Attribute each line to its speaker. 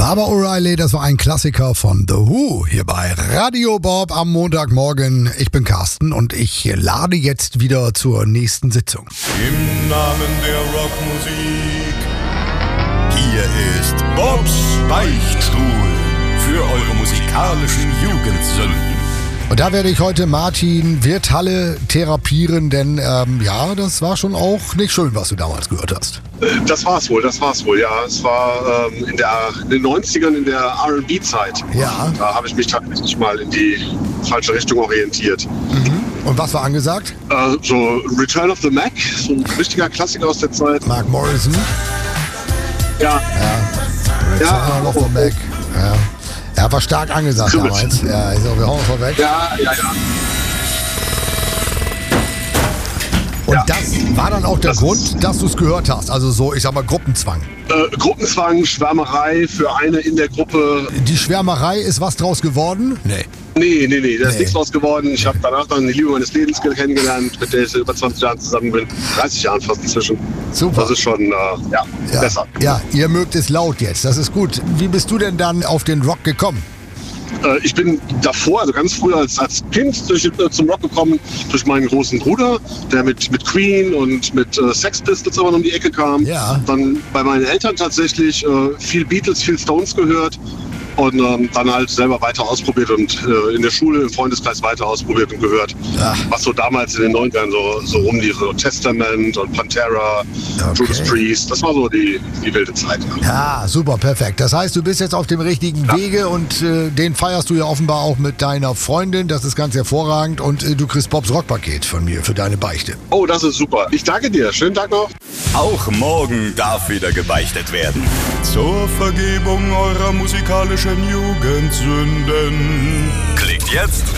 Speaker 1: Baba O'Reilly, das war ein Klassiker von The Who hier bei Radio Bob am Montagmorgen. Ich bin Carsten und ich lade jetzt wieder zur nächsten Sitzung.
Speaker 2: Im Namen der Rockmusik, hier ist Bobs Beichtstuhl für eure musikalischen Jugendsünden.
Speaker 1: Und da werde ich heute Martin Wirthalle therapieren, denn das war schon auch nicht schön, was du damals gehört hast.
Speaker 3: Das war's wohl, ja. Es war in den 90ern in der R&B-Zeit.
Speaker 1: Ja.
Speaker 3: Da habe ich mich tatsächlich mal in die falsche Richtung orientiert.
Speaker 1: Mhm. Und was war angesagt?
Speaker 3: So Return of the Mac, so ein richtiger Klassiker aus der Zeit.
Speaker 1: Mark Morrison.
Speaker 3: Ja.
Speaker 1: Return of the Mac. Ja. Er war stark angesagt damals. Ja, wir hauen vorweg.
Speaker 3: Ja.
Speaker 1: Und das war dann auch der Grund, dass du es gehört hast. Also so, ich sag mal, Gruppenzwang.
Speaker 3: Gruppenzwang, Schwärmerei für eine in der Gruppe.
Speaker 1: Die Schwärmerei ist was draus geworden? Nee.
Speaker 3: Nee, da ist nichts draus geworden. Ich habe danach dann die Liebe meines Lebens kennengelernt, mit der ich über 20 Jahren zusammen bin. 30 Jahren fast inzwischen.
Speaker 1: Super.
Speaker 3: Das ist schon, besser.
Speaker 1: Ja, ihr mögt es laut jetzt, das ist gut. Wie bist du denn dann auf den Rock gekommen?
Speaker 3: Ich bin davor, also ganz früh als Kind zum Rock gekommen, durch meinen großen Bruder, der mit Queen und mit Sex Pistols aber um die Ecke kam.
Speaker 1: Ja.
Speaker 3: Dann bei meinen Eltern tatsächlich viel Beatles, viel Stones gehört. Und dann halt selber weiter ausprobiert und in der Schule, im Freundeskreis weiter ausprobiert und gehört. Ja. Was so damals in den 90ern so rumlief, so Testament und Pantera, Judas Priest, das war so die wilde Zeit.
Speaker 1: Ja, super, perfekt. Das heißt, du bist jetzt auf dem richtigen Wege und den feierst du ja offenbar auch mit deiner Freundin. Das ist ganz hervorragend und du kriegst Bobs Rockpaket von mir für deine Beichte.
Speaker 3: Oh, das ist super. Ich danke dir. Schönen Tag noch.
Speaker 2: Auch morgen darf wieder gebeichtet werden. Zur Vergebung eurer musikalischen Jugendsünden. Klickt jetzt